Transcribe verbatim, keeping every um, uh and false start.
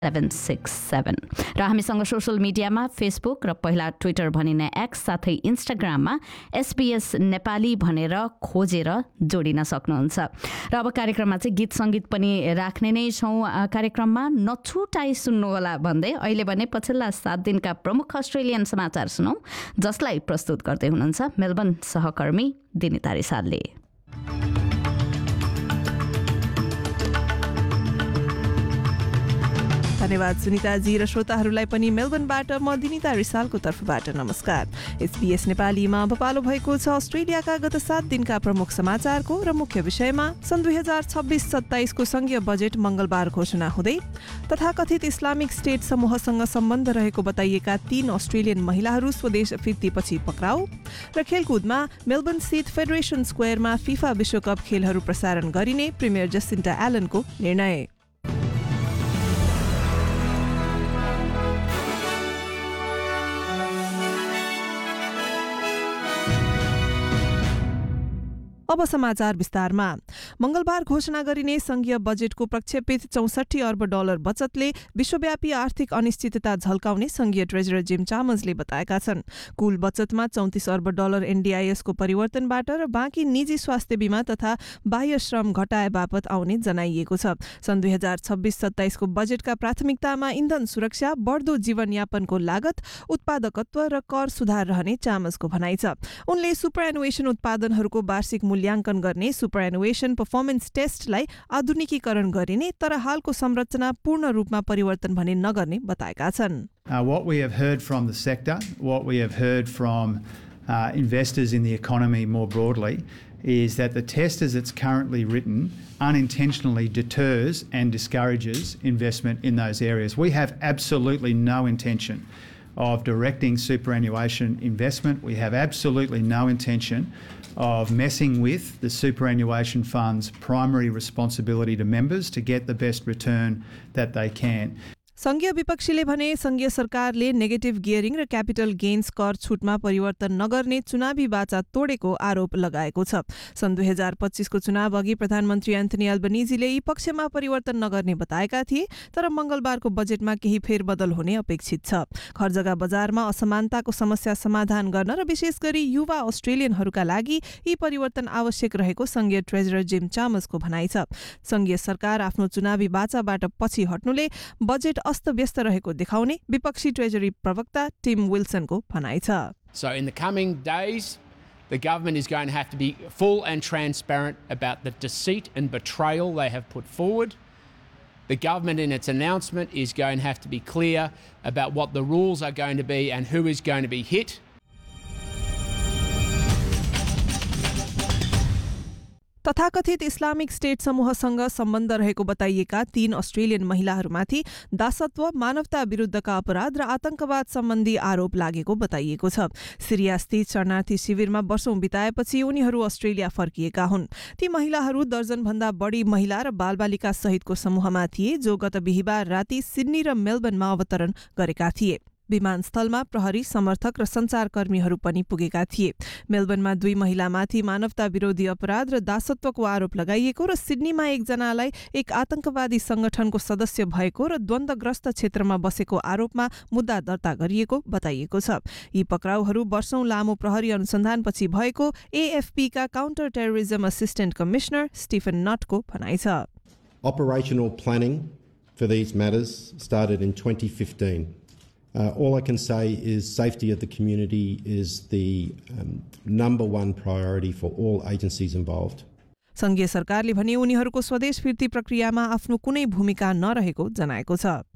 Seven six seven र हामीसँग social मिडियामा फेसबुक र पहिला ट्विटर भनिने एक्स साथै इन्स्टाग्राममा एसबीएस नेपाली भनेर खोजेर जोडिन सक्नुहुन्छ। र अब कार्यक्रममा चाहिँ गीत सङ्गीत पनि राख्ने नै छौँ। कार्यक्रममा नछुटाई सुन्नुहोला भन्दै अहिले भने पछिल्ला सात दिनका प्रमुख अस्ट्रेलियन समाचार सुनौँ, जसलाई प्रस्तुत गर्दै हुनुहुन्छ मेलबर्न सहकर्मी दिनिता रिसालले। धन्यवाद सुनिताजी र श्रोताहरूलाई पनि मेलबर्नबाट म दिनिता रिसालको तर्फबाट नमस्कार। एसबीएस नेपालीमा अब पालो भएको छ अस्ट्रेलियाका गत सात दिनका प्रमुख समाचारको र मुख्य विषयमा सन् दुई हजार छब्बिस सत्ताइसको संघीय बजेट मंगलबार घोषणा हुँदै तथाकथित इस्लामिक स्टेट समूहसँग सम्बन्ध रहेको बताइएका तीन अस्ट्रेलियन महिलाहरू स्वदेश फिर्तीपछि पक्राउ र खेलकुदमा मेलबर्न स्थित फेडरेसन स्क्वायरमा फिफा विश्वकप खेलहरू प्रसारण गरिने प्रिमियर जसिन्टा एलनको निर्णय। अब समाचार विस्तारमा। मंगलबार घोषणा गरिने संघीय बजेटको प्रक्षेपित चौसठी अर्ब डलर बचतले विश्वव्यापी आर्थिक अनिश्चितता झल्काउने संघीय ट्रेजरर जिम चामर्सले बताएका छन्। कुल बचतमा चौतिस अर्ब डलर एनडीआईएसको परिवर्तनबाट र बाँकी निजी स्वास्थ्य बीमा तथा बाह्य श्रम घटाए बापत आउने जनाइएको छ। सन् दुई हजार छब्बिस सत्ताइसको बजेटका प्राथमिकतामा इन्धन सुरक्षा, बढ्दो जीवनयापनको लागत, उत्पादकत्व र कर सुधार रहने चामर्सको भनाइ छ। उनले सुपरएनुएसन उत्पादनहरूको वार्षिक मूल्याङ्कन गर्ने सुपरएनुएसन पर्फर्मेन्स टेस्टलाई आधुनिकीकरण गरिने तर हालको संरचना पूर्ण रूपमा परिवर्तन भने नगर्ने बताएका छन्। Uh, what we have heard from the sector, what we have heard from uh, investors in the economy more broadly, is that the test as it's currently written unintentionally deters and discourages investment in those areas. We have absolutely no intention of directing superannuation investment. We have absolutely no intention of messing with the superannuation fund's primary responsibility to members to get the best return that they can. संघीय विपक्षीले भने संघीय सरकारले negative गियरिङ र capital gains कर छुटमा परिवर्तन नगर्ने चुनावी बाचा तोडेको आरोप लगाएको छ। सन् दुई हजार पच्चीसको चुनाव अघि प्रधानमन्त्री एन्थनी अल्बनीजीले यी पक्षमा परिवर्तन नगर्ने बताएका थिए, तर मंगलबारको बजेटमा केही फेरबदल हुने अपेक्षित छ। घरजग्गा बजारमा असमानताको समस्या समाधान गर्न र विशेष गरी युवा अस्ट्रेलियनहरूका लागि यी परिवर्तन आवश्यक रहेको संघीय ट्रेजरर जिम चामर्सको भनाइ छ। संघीय सरकार आफ्नो चुनावी बाचाबाट पछि हट्नुले बजेट अस्तव्यस्त रहेको देखाउने विपक्षी ट्रेजरी प्रवक्ता टिम विल्सनको भनाइ छ। So in the coming days, the government is going to have to be full and transparent about the deceit and betrayal they have put forward. The government in its announcement is going to have to be clear about what the rules are going to be and who is going to be hit. तथाकथित Islamic state समूहसँग सम्बन्ध रहेको बताइएका तीन Australian महिलाहरूमाथि दासत्व, मानवता विरुद्धका अपराध र आतंकवाद सम्बन्धी आरोप लागेको बताइएको छ। सिरिया स्थित शरणार्थी शिविरमा वर्षौं बिताएपछि उनीहरू अस्ट्रेलिया फर्किएका हुन्। ती महिलाहरू दर्जनभन्दा बढी महिला र बालबालिका सहितको समूहमा थिए, जो गत बिहिबार राति सिडनी र मेलबर्नमा अवतरण गरेका थिए। विमानस्थलमा प्रहरी, समर्थक र सञ्चारकर्मीहरू पनि पुगेका थिए। मेलबर्नमा दुई महिलामाथि मानवता विरोधी अपराध र दासत्वको आरोप लगाइएको र सिडनीमा एकजनालाई एक आतंकवादी संगठनको सदस्य भएको र द्वन्द्वग्रस्त क्षेत्रमा बसेको आरोपमा मुद्दा दर्ता गरिएको बताइएको छ। यी पक्राउहरू वर्षौं लामो प्रहरी अनुसन्धानपछि भएको एएफपीका counter terrorism assistant commissioner Stephen नटको भनाइ छ। Operational planning for these matters started in twenty fifteen. Uh, all I can say is safety of the community is the um, number one priority for all agencies involved. संघीय सरकारले भने उनीहरूको स्वदेश फिर्ती प्रक्रियामा आफ्नो कुनै भूमिका नरहेको जनाएको छ।